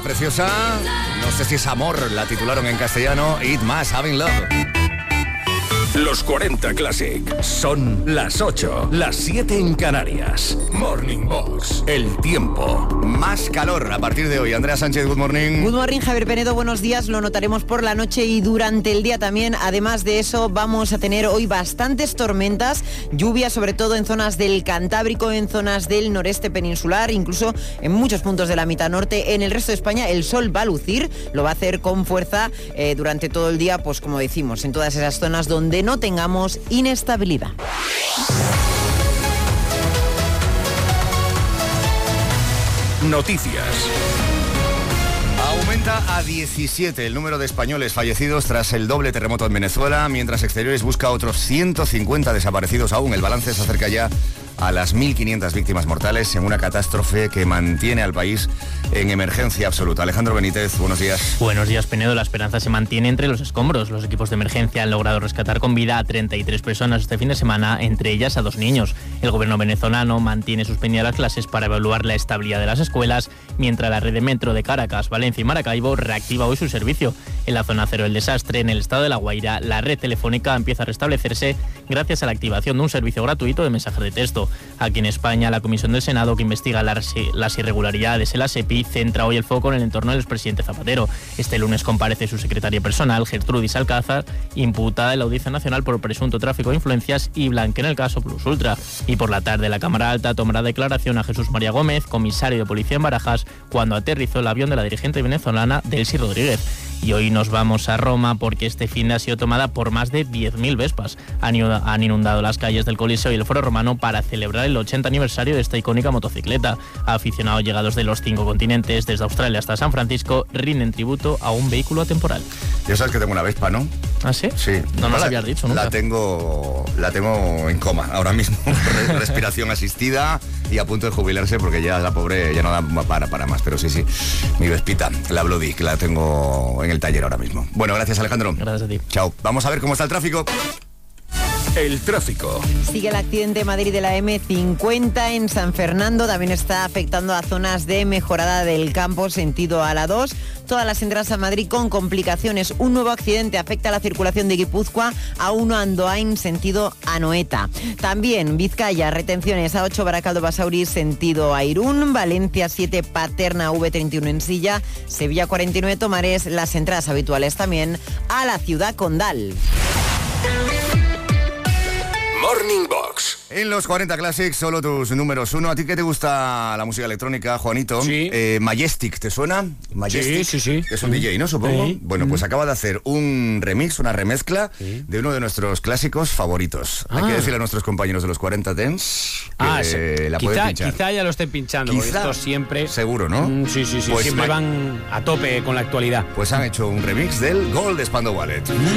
preciosa. No sé si es Amor, la titularon en castellano. It Must Have Been Love. Los 40 Classic. Son las 8, las 7 en Canarias. Morning Box. El tiempo. Más calor a partir de hoy. Andrea Sánchez, good morning. Good morning, Javier Penedo, buenos días. Lo notaremos por la noche y durante el día también. Además de eso, vamos a tener hoy bastantes tormentas, lluvia sobre todo en zonas del Cantábrico, en zonas del noreste peninsular, incluso en muchos puntos de la mitad norte. En el resto de España el sol va a lucir, lo va a hacer con fuerza durante todo el día, pues como decimos, en todas esas zonas donde no tengamos inestabilidad. Noticias. Aumenta a 17 el número de españoles fallecidos tras el doble terremoto en Venezuela, mientras Exteriores busca a otros 150 desaparecidos aún. El balance se acerca ya a las 1.500 víctimas mortales en una catástrofe que mantiene al país en emergencia absoluta. Alejandro Benítez, buenos días. Buenos días, Penedo. La esperanza se mantiene entre los escombros. Los equipos de emergencia han logrado rescatar con vida a 33 personas este fin de semana, entre ellas a 2 niños. El gobierno venezolano mantiene suspendidas las clases para evaluar la estabilidad de las escuelas, mientras la red de metro de Caracas, Valencia y Maracaibo reactiva hoy su servicio. En la zona cero del desastre, en el estado de La Guaira, la red telefónica empieza a restablecerse gracias a la activación de un servicio gratuito de mensajes de texto. Aquí en España, la Comisión del Senado, que investiga las irregularidades en la SEPI, centra hoy el foco en el entorno del expresidente Zapatero. Este lunes comparece su secretaria personal, Gertrudis Alcázar, imputada en la Audiencia Nacional por presunto tráfico de influencias y blanquea en el caso Plus Ultra. Y por la tarde, la Cámara Alta tomará declaración a Jesús María Gómez, comisario de policía en Barajas, cuando aterrizó el avión de la dirigente venezolana Delcy Rodríguez. Y hoy nos vamos a Roma porque este fin ha sido tomada por más de 10.000 vespas. Han inundado las calles del Coliseo y el Foro Romano para celebrar el 80 aniversario de esta icónica motocicleta. Aficionados llegados de los 5 continentes, desde Australia hasta San Francisco, rinden tributo a un vehículo atemporal. Ya sabes que tengo una Vespa, ¿no? ¿Ah, sí? Sí. No lo habías dicho nunca. La tengo en coma ahora mismo. Respiración asistida y a punto de jubilarse porque ya la pobre ya no da para más. Pero sí, mi Vespita, la Bloody, que la tengo en el taller ahora mismo. Bueno, gracias, Alejandro. Gracias a ti. Chao. Vamos a ver cómo está el tráfico. El tráfico. Sigue el accidente de Madrid de la M50 en San Fernando. También está afectando a zonas de Mejorada del Campo, sentido a la 2. Todas las entradas a Madrid con complicaciones. Un nuevo accidente afecta a la circulación de Guipúzcoa, A1 Andoain, sentido a Noeta. También Vizcaya, retenciones A8 Baracaldo Basauri, sentido a Irún. Valencia 7 Paterna V31 en Silla. Sevilla 49 Tomares. Las entradas habituales también a la ciudad condal. Morning Box. En los 40 Classics, solo tus números 1. ¿A ti qué te gusta la música electrónica, Juanito? Sí. Majestic, ¿te suena? Majestic. Sí. Es un DJ, ¿no? Supongo. Sí. Bueno, pues acaba de hacer un remix, una remezcla de uno de nuestros clásicos favoritos. Hay que decirle a nuestros compañeros de los 40 Dance que la pueden pinchar. Quizá ya lo estén pinchando, porque esto siempre... Seguro, ¿no? Sí. Pues siempre van a tope con la actualidad. Pues han hecho un remix del Gold de Spandau Ballet.